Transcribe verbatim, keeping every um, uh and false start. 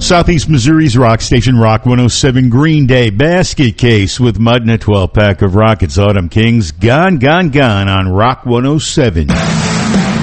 Southeast Missouri's rock station, Rock one oh seven. Green Day Basket Case with Mud and a twelve pack of Rockets. Autumn Kings, Gone, Gone, Gone on Rock one oh seven.